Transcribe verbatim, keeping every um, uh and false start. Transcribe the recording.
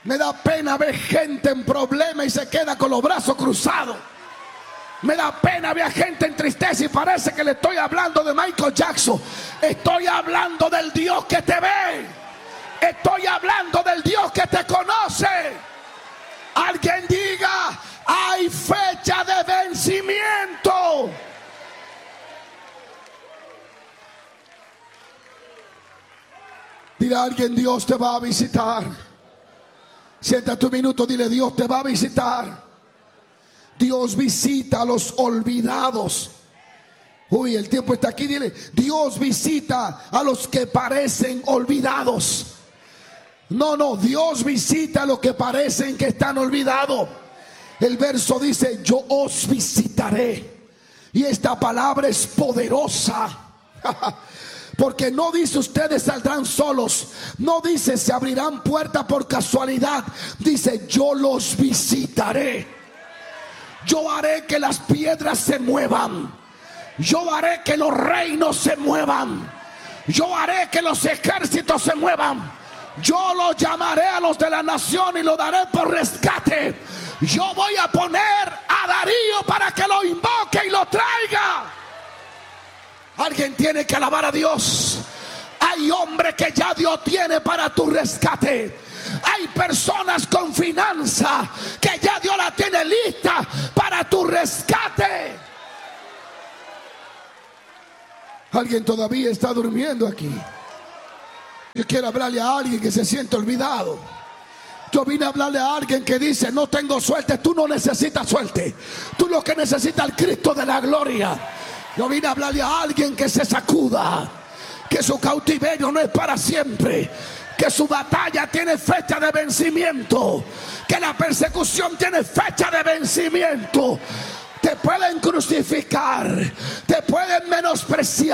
Me da pena ver gente en problema y se queda con los brazos cruzados. Me da pena ver gente en tristeza y parece que le estoy hablando de Michael Jackson. Estoy hablando del Dios que te ve. Estoy hablando del Dios que te conoce. Alguien diga: hay fecha de vencimiento. Dile a alguien: Dios te va a visitar. Siéntate un minuto, dile: Dios te va a visitar. Dios visita a los olvidados. Uy, el tiempo está aquí. Dile: Dios visita a los que parecen olvidados. No, no, Dios visita a los que parecen que están olvidados. El verso dice: yo os visitaré. Y esta palabra es poderosa. Porque no dice ustedes saldrán solos. No dice se abrirán puertas por casualidad. Dice: yo los visitaré. Yo haré que las piedras se muevan. Yo haré que los reinos se muevan. Yo haré que los ejércitos se muevan. Yo los llamaré a los de la nación y lo daré por rescate. Yo voy a poner a Darío para que lo invoque y lo traiga. Alguien tiene que alabar a Dios. Hay hombre que ya Dios tiene para tu rescate. Hay personas con finanza que ya Dios la tiene lista para tu rescate. Alguien todavía está durmiendo aquí. Yo quiero hablarle a alguien que se siente olvidado. Yo vine a hablarle a alguien que dice: no tengo suerte. Tú no necesitas suerte. Tú lo que necesitas es el Cristo de la gloria. Yo vine a hablarle a alguien que se sacuda, que su cautiverio no es para siempre, que su batalla tiene fecha de vencimiento, que la persecución tiene fecha de vencimiento. Te pueden crucificar, te pueden menospreciar.